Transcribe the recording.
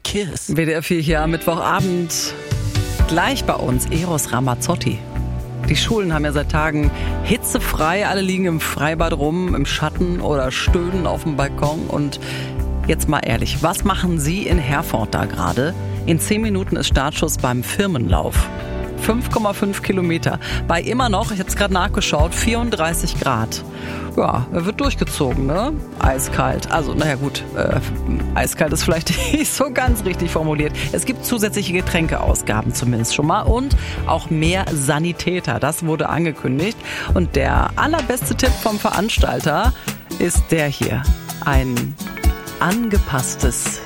Kiss. WDR 4 hier am Mittwochabend. Gleich bei uns Eros Ramazzotti. Die Schulen haben ja seit Tagen hitzefrei. Alle liegen im Freibad rum, im Schatten oder stöhnen auf dem Balkon. Und jetzt mal ehrlich, was machen Sie in Herford da gerade? In 10 Minuten ist Startschuss beim Firmenlauf. 5,5 Kilometer. Bei immer noch, ich habe es gerade nachgeschaut, 34 Grad. Ja, er wird durchgezogen, ne? Eiskalt. Also, naja gut, eiskalt ist vielleicht nicht so ganz richtig formuliert. Es gibt zusätzliche Getränkeausgaben zumindest schon mal und auch mehr Sanitäter. Das wurde angekündigt. Und der allerbeste Tipp vom Veranstalter ist der hier. Ein angepasstes